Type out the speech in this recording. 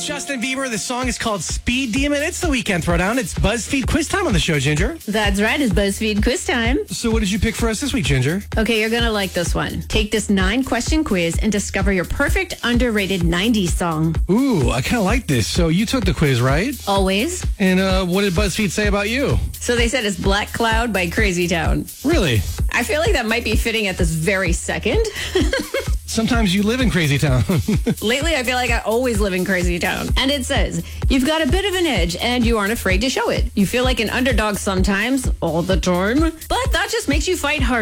Justin Bieber. The song is called Speed Demon. It's the weekend throwdown. It's BuzzFeed quiz time on the show, Ginger. That's right. It's BuzzFeed quiz time. So what did you pick for us this week, Ginger? Okay, you're going to like this one. Take this 9-question quiz and discover your perfect underrated 90s song. Ooh, I kind of like this. So you took the quiz, right? Always. And what did BuzzFeed say about you? So they said it's Black Cloud by Crazy Town. Really? I feel like that might be fitting at this very second. Sometimes you live in Crazy Town. Lately, I feel like I always live in Crazy Town. And it says, you've got a bit of an edge and you aren't afraid to show it. You feel like an underdog sometimes, all the time, but that just makes you fight harder.